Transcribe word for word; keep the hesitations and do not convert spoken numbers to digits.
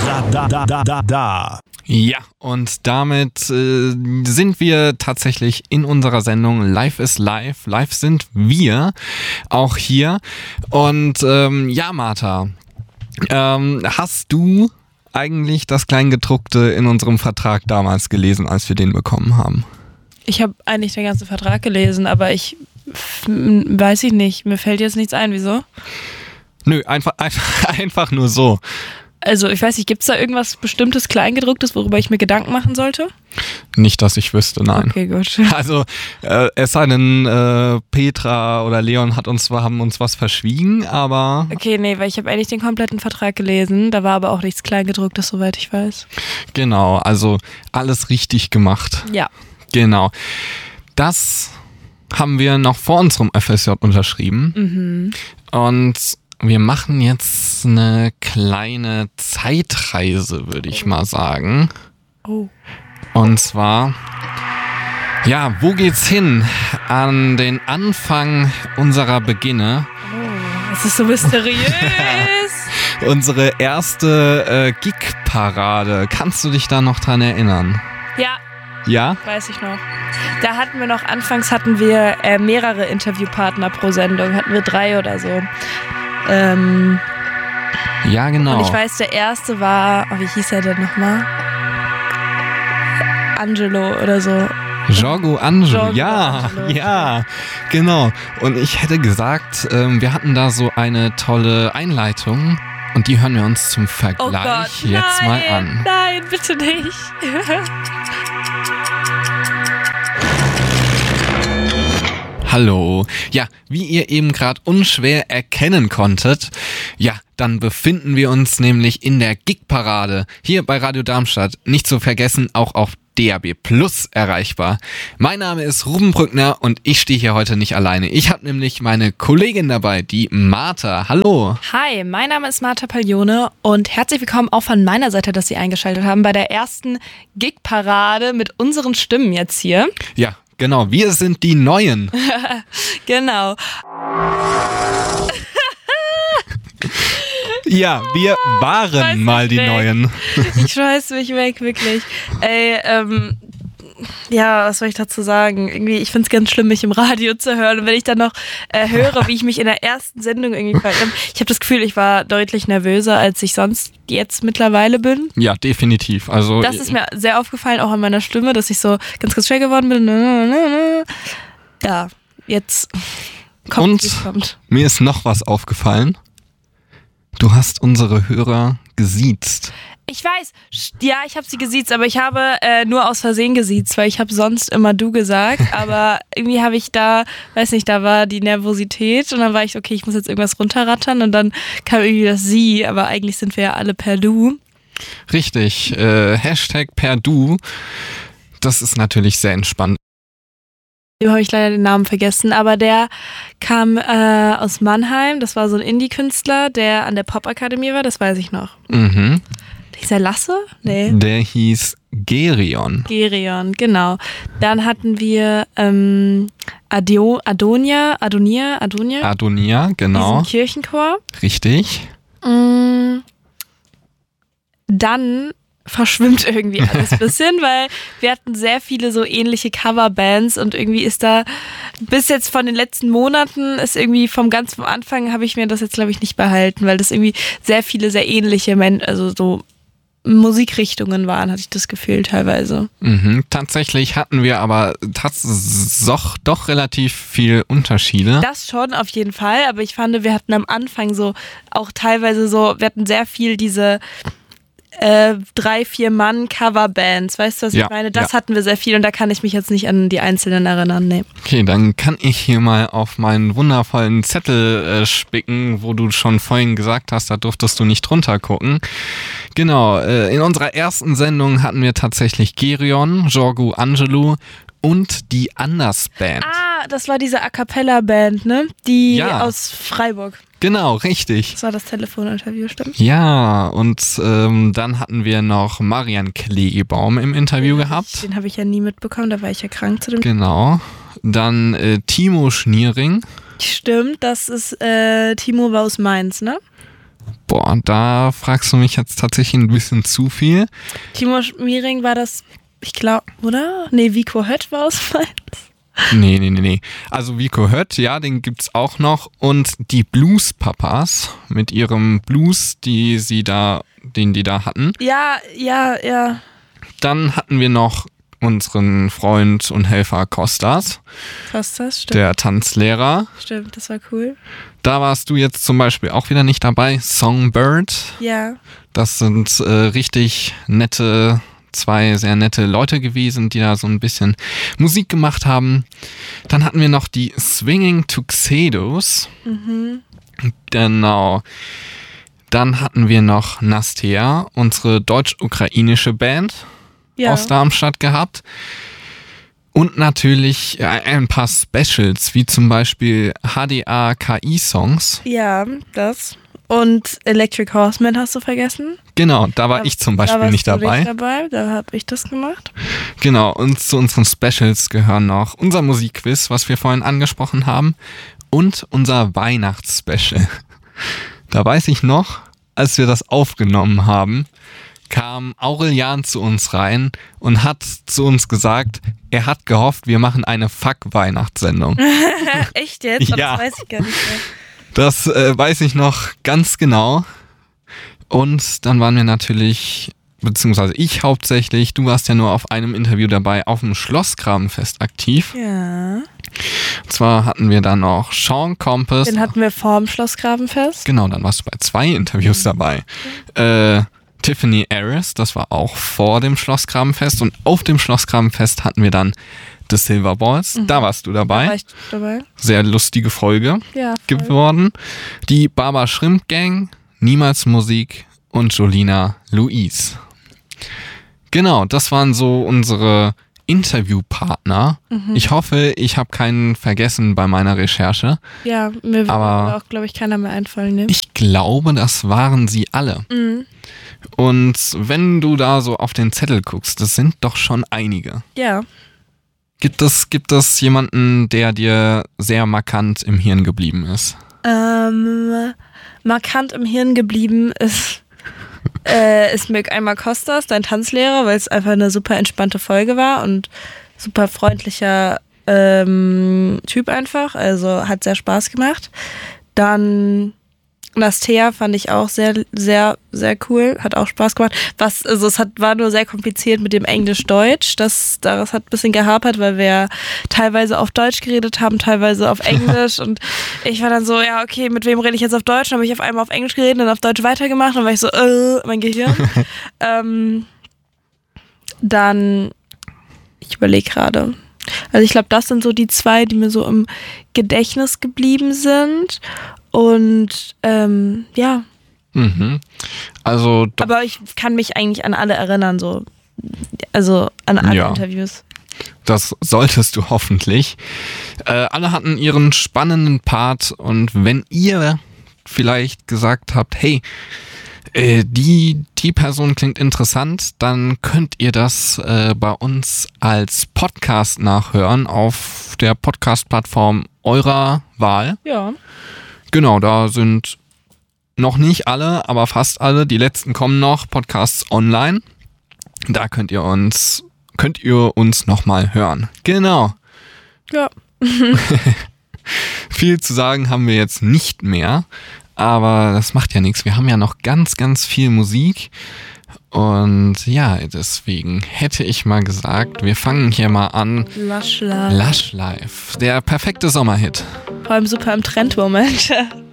Da, da, da, da, da. Ja, und damit äh, sind wir tatsächlich in unserer Sendung Live is Live. Live sind wir auch hier. Und ähm, ja, Martha, ähm, hast du eigentlich das Kleingedruckte in unserem Vertrag damals gelesen, als wir den bekommen haben? Ich habe eigentlich den ganzen Vertrag gelesen, aber ich f- weiß ich nicht. Mir fällt jetzt nichts ein. Wieso? Nö, einfach, einfach, einfach nur so. Also ich weiß nicht, gibt es da irgendwas bestimmtes Kleingedrucktes, worüber ich mir Gedanken machen sollte? Nicht, dass ich wüsste, nein. Okay, gut. Also äh, es sei denn, äh, Petra oder Leon hat uns, haben uns was verschwiegen, aber... Okay, nee, weil ich habe eigentlich den kompletten Vertrag gelesen. Da war aber auch nichts Kleingedrucktes, soweit ich weiß. Genau, also alles richtig gemacht. Ja. Genau. Das haben wir noch vor unserem F S J unterschrieben. Mhm. Und wir machen jetzt eine kleine Zeitreise, würde ich mal sagen. Oh. Und zwar, ja, wo geht's hin? An den Anfang unserer Beginne. Oh, das ist so mysteriös. Unsere erste äh, Gig-Parade. Kannst du dich da noch dran erinnern? Ja, Ja? weiß ich noch. Da hatten wir noch, anfangs hatten wir äh, mehrere Interviewpartner pro Sendung. Hatten wir drei oder so. Ähm, Ja, genau. Und ich weiß, der erste war, oh, wie hieß er denn nochmal? Angelo oder so. Jorgo Angelo, Jorgo ja, Angelo. ja, genau. Und ich hätte gesagt, ähm, wir hatten da so eine tolle Einleitung und die hören wir uns zum Oh Vergleich Gott, jetzt nein, mal an. Nein, bitte nicht. Hallo. Ja, wie ihr eben gerade unschwer erkennen konntet, ja, dann befinden wir uns nämlich in der Gig-Parade hier bei Radio Darmstadt. Nicht zu vergessen, auch auf D A B Plus erreichbar. Mein Name ist Ruben Brückner und ich stehe hier heute nicht alleine. Ich habe nämlich meine Kollegin dabei, die Martha. Hallo. Hi, mein Name ist Martha Paglione und herzlich willkommen auch von meiner Seite, dass Sie eingeschaltet haben bei der ersten Gig-Parade mit unseren Stimmen jetzt hier. Ja, genau. Wir sind die Neuen. Genau. Ja, wir Schmeiß waren mich mal die weg. Neuen. Ich schmeiß mich weg, wirklich. Ey, ähm, ja, was soll ich dazu sagen? Irgendwie, ich find's ganz schlimm, mich im Radio zu hören. Und wenn ich dann noch äh, höre, wie ich mich in der ersten Sendung irgendwie verhalte. Ich habe das Gefühl, ich war deutlich nervöser, als ich sonst jetzt mittlerweile bin. Ja, definitiv. Also Das ist mir sehr aufgefallen, auch an meiner Stimme, dass ich so ganz, ganz schwer geworden bin. Ja, jetzt kommt, Und wie es kommt. mir ist noch was aufgefallen. Du hast unsere Hörer gesiezt. Ich weiß, ja, ich habe sie gesiezt, aber ich habe äh, nur aus Versehen gesiezt, weil ich habe sonst immer du gesagt, aber irgendwie habe ich da, weiß nicht, da war die Nervosität und dann war ich, okay, ich muss jetzt irgendwas runterrattern und dann kam irgendwie das sie, aber eigentlich sind wir ja alle per du. Richtig, äh, Hashtag per Du. Das ist natürlich sehr entspannt. Dem habe ich leider den Namen vergessen, aber der kam äh, aus Mannheim, das war so ein Indie-Künstler, der an der Popakademie war, das weiß ich noch. Mhm. Hieß er Lasse? Nee. Der hieß Gerion. Gerion, genau. Dann hatten wir ähm, Adio, Adonia, Adonia, Adonia, Adonia, genau. diesen Kirchenchor. Richtig. Mm, Dann verschwimmt irgendwie alles ein bisschen, weil wir hatten sehr viele so ähnliche Coverbands und irgendwie ist da bis jetzt von den letzten Monaten ist irgendwie vom ganz vom Anfang habe ich mir das jetzt glaube ich nicht behalten, weil das irgendwie sehr viele sehr ähnliche Men- also so Musikrichtungen waren, hatte ich das Gefühl teilweise. Mhm. Tatsächlich hatten wir aber tats- doch, doch relativ viel Unterschiede. Das schon auf jeden Fall, aber ich fand, wir hatten am Anfang so auch teilweise so, wir hatten sehr viel diese äh, drei, vier Mann Coverbands, weißt du, was Ja, ich meine? Das ja. hatten wir sehr viel und da kann ich mich jetzt nicht an die einzelnen erinnern, nee. Okay, dann kann ich hier mal auf meinen wundervollen Zettel äh, spicken, wo du schon vorhin gesagt hast, da durftest du nicht drunter gucken. Genau, äh, in unserer ersten Sendung hatten wir tatsächlich Gerion, Jorgo Angelo und die Anders Band. Ah, das war diese A Cappella Band, ne? Die Ja. aus Freiburg. Genau, richtig. Das war das Telefoninterview, stimmt? Ja, und ähm, dann hatten wir noch Marian Kleebaum im Interview gehabt. Den habe ich ja nie mitbekommen, da war ich ja krank zu dem. Genau. Dann äh, Timo Schniering. Stimmt, das ist äh, Timo war aus Mainz, ne? Boah, da fragst du mich jetzt tatsächlich ein bisschen zu viel. Timo Schmiering war das, ich glaube, oder? Nee, Vico Hött war aus Mainz. Nee, nee, nee, nee. Also Vico Hött, ja, den gibt's auch noch. Und die Blues-Papas mit ihrem Blues, die sie da, den die da hatten. Ja, ja, ja. Dann hatten wir noch unseren Freund und Helfer Kostas. Kostas, stimmt. Der Tanzlehrer. Stimmt, das war cool. Da warst du jetzt zum Beispiel auch wieder nicht dabei. Songbird. Ja. Das sind äh, richtig nette, zwei sehr nette Leute gewesen, die da so ein bisschen Musik gemacht haben. Dann hatten wir noch die Swinging Tuxedos. Mhm. Genau. Dann hatten wir noch Nastea, unsere deutsch-ukrainische Band. Ja. Aus Darmstadt gehabt. Und natürlich ein paar Specials, wie zum Beispiel H D A K I-Songs. Ja, das. Und Electric Horseman hast du vergessen? Genau, da war da, ich zum Beispiel nicht dabei. Da warst du nicht dabei, da habe ich das gemacht. Genau, und zu unseren Specials gehören noch unser Musikquiz, was wir vorhin angesprochen haben, und unser Weihnachtsspecial. Da weiß ich noch, als wir das aufgenommen haben, kam Aurelian zu uns rein und hat zu uns gesagt, er hat gehofft, wir machen eine Fuck-Weihnachtssendung. Echt jetzt? Ja. Das weiß ich gar nicht mehr. Das äh, weiß ich noch ganz genau. Und dann waren wir natürlich, beziehungsweise ich hauptsächlich, du warst ja nur auf einem Interview dabei, auf dem Schlossgrabenfest aktiv. Ja. Und zwar hatten wir da noch Sean Compass. Den hatten wir vor dem Schlossgrabenfest. Genau, dann warst du bei zwei Interviews dabei. Äh, Tiffany Harris, das war auch vor dem Schlossgrabenfest. Und auf dem Schlossgrabenfest hatten wir dann The Silverballs. Mhm. Da warst du dabei. Da war ich dabei. Sehr lustige Folge ja, geworden. Die Baba Shrimp Gang, Niemals Musik und Jolina Louise. Genau, das waren so unsere Interviewpartner. Mhm. Ich hoffe, ich habe keinen vergessen bei meiner Recherche. Ja, mir würde aber auch, glaube ich, keiner mehr einfallen. Ne? Ich glaube, das waren sie alle. Mhm. Und wenn du da so auf den Zettel guckst, das sind doch schon einige. Ja. Gibt es, gibt es jemanden, der dir sehr markant im Hirn geblieben ist? Ähm, markant im Hirn geblieben ist, äh, ist Mirk einmal Kostas, dein Tanzlehrer, weil es einfach eine super entspannte Folge war und super freundlicher ähm, Typ einfach. Also hat sehr Spaß gemacht. Dann Nastea fand ich auch sehr, sehr, sehr cool. Hat auch Spaß gemacht. Was, also es hat, war nur sehr kompliziert mit dem Englisch-Deutsch. Das, das hat ein bisschen gehapert, weil wir teilweise auf Deutsch geredet haben, teilweise auf Englisch. Und ich war dann so, ja, okay, mit wem rede ich jetzt auf Deutsch? Dann habe ich auf einmal auf Englisch geredet und auf Deutsch weitergemacht. Dann war ich so, äh, mein Gehirn. ähm, dann, ich überlege gerade. Also ich glaube, das sind so die zwei, die mir so im Gedächtnis geblieben sind. Und ähm, ja. Mhm. Also aber ich kann mich eigentlich an alle erinnern, so. Also an alle ja. Interviews. Das solltest du hoffentlich. Äh, alle hatten ihren spannenden Part und wenn ihr vielleicht gesagt habt, hey, äh, die, die Person klingt interessant, dann könnt ihr das äh, bei uns als Podcast nachhören auf der Podcast-Plattform eurer Wahl. Ja. Genau, da sind noch nicht alle, aber fast alle. Die letzten kommen noch, Podcasts online. Da könnt ihr uns, könnt ihr uns nochmal hören. Genau. Ja. Viel zu sagen haben wir jetzt nicht mehr, aber das macht ja nichts. Wir haben ja noch ganz, ganz viel Musik. Und ja, deswegen hätte ich mal gesagt, wir fangen hier mal an. Lush Life. Lush Life, der perfekte Sommerhit. Vor allem super im Trend-Moment.